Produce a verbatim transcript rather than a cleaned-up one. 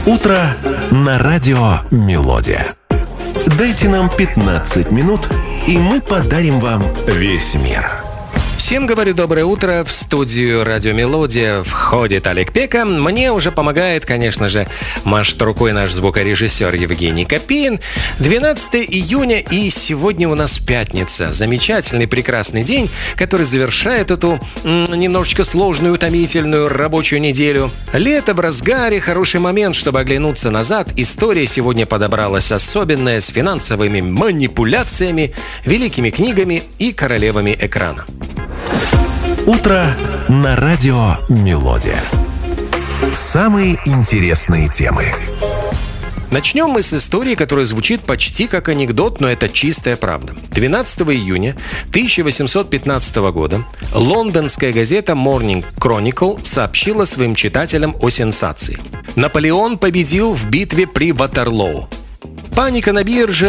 Утро на радио «Мелодия». Дайте нам пятнадцать минут, и мы подарим вам весь мир. Всем говорю доброе утро. В студию «Радио Мелодия» входит Олег Пека. Мне уже помогает, конечно же, машет рукой наш звукорежиссер Евгений Копейн. двенадцатое июня, и сегодня у нас пятница. Замечательный, прекрасный день, который завершает эту м, немножечко сложную, утомительную рабочую неделю. Лето в разгаре, хороший момент, чтобы оглянуться назад. История сегодня подобралась особенная, с финансовыми манипуляциями, великими книгами и королевами экрана. Утро на радио «Мелодия». Самые интересные темы. Начнем мы с истории, которая звучит почти как анекдот, но это чистая правда. двенадцатого июня тысяча восемьсот пятнадцатого года лондонская газета Morning Chronicle сообщила своим читателям о сенсации. Наполеон победил в битве при Ватерлоо. Паника на бирже,